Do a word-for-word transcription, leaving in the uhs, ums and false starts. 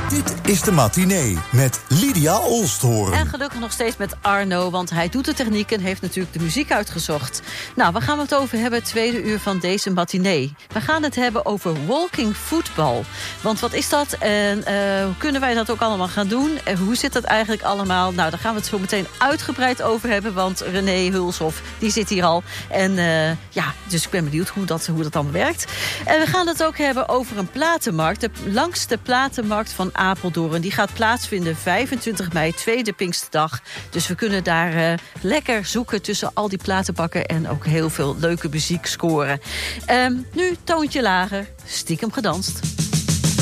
Dit is de matinee met Lydia Oosthoorn. En gelukkig nog steeds met Arno, want hij doet de techniek en heeft natuurlijk de muziek uitgezocht. Nou, waar gaan we het over hebben, het tweede uur van deze matinee? We gaan het hebben over walking football. Want wat is dat en uh, hoe kunnen wij dat ook allemaal gaan doen? En hoe zit dat eigenlijk allemaal? Nou, daar gaan we het zo meteen uitgebreid over hebben, want René Hulshoff, die zit hier al. En uh, ja, dus ik ben benieuwd hoe dat, hoe dat allemaal werkt. En we gaan het ook hebben over een platenmarkt, de langste platenmarkt van Apeldoorn. Die gaat plaatsvinden vijfentwintig mei, tweede Pinksterdag. Dus we kunnen daar uh, lekker zoeken tussen al die platenbakken en ook heel veel leuke muziek scoren. Um, nu toontje lager, stiekem gedanst.